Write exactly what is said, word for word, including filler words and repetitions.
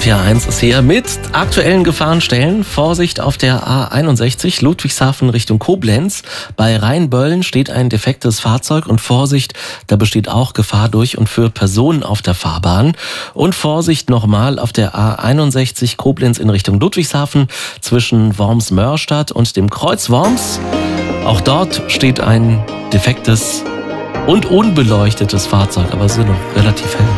T eins ist hier mit aktuellen Gefahrenstellen. Vorsicht auf der A einundsechzig Ludwigshafen Richtung Koblenz. Bei Rheinböllen steht ein defektes Fahrzeug und Vorsicht, da besteht auch Gefahr durch und für Personen auf der Fahrbahn. Und Vorsicht nochmal auf der A einundsechzig Koblenz in Richtung Ludwigshafen zwischen Worms-Mörstadt und dem Kreuz Worms. Auch dort steht ein defektes und unbeleuchtetes Fahrzeug, aber es ist noch relativ hell.